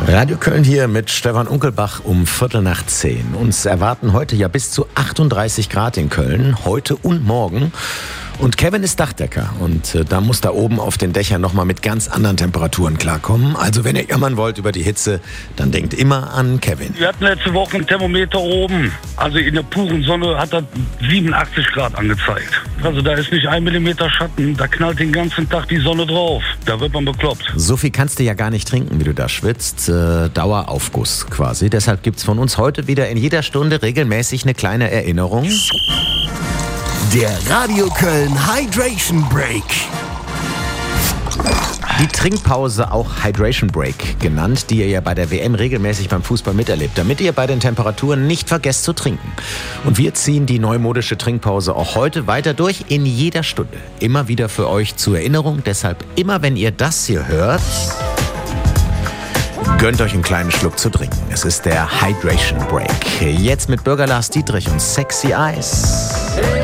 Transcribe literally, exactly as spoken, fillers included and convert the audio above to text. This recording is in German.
Radio Köln hier mit Stefan Unkelbach um Viertel nach zehn. Uns erwarten heute ja bis zu achtunddreißig Grad in Köln, heute und morgen. Und Kevin ist Dachdecker und äh, da muss da oben auf den Dächern nochmal mit ganz anderen Temperaturen klarkommen. Also wenn ihr jammern wollt über die Hitze, dann denkt immer an Kevin. Wir hatten letzte Woche ein Thermometer oben, also in der puren Sonne hat das siebenundachtzig Grad angezeigt. Also da ist nicht ein Millimeter Schatten, da knallt den ganzen Tag die Sonne drauf. Da wird man bekloppt. So viel kannst du ja gar nicht trinken, wie du da schwitzt. Äh, Daueraufguss quasi. Deshalb gibt's von uns heute wieder in jeder Stunde regelmäßig eine kleine Erinnerung. Der Radio Köln Hydration Break. Die Trinkpause, auch Hydration Break genannt, die ihr ja bei der W M regelmäßig beim Fußball miterlebt, damit ihr bei den Temperaturen nicht vergesst zu trinken. Und wir ziehen die neumodische Trinkpause auch heute weiter durch in jeder Stunde. Immer wieder für euch zur Erinnerung, deshalb immer, wenn ihr das hier hört, gönnt euch einen kleinen Schluck zu trinken. Es ist der Hydration Break. Jetzt mit Bürger Lars Dietrich und Sexy Eyes.